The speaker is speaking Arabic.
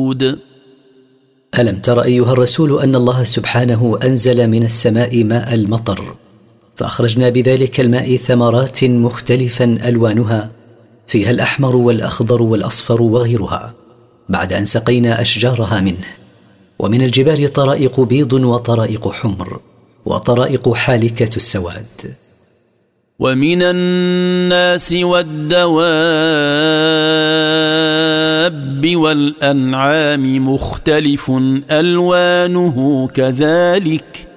الخلود. ألم تر أيها الرسول أن الله سبحانه أنزل من السماء ماء المطر، فأخرجنا بذلك الماء ثمرات مختلفا ألوانها، فيها الأحمر والأخضر والأصفر وغيرها، بعد أن سقينا أشجارها منه. ومن الجبال طرائق بيض وطرائق حمر وطرائق حالكة السواد. ومن الناس والدواب والأنعام مختلف ألوانه كذلك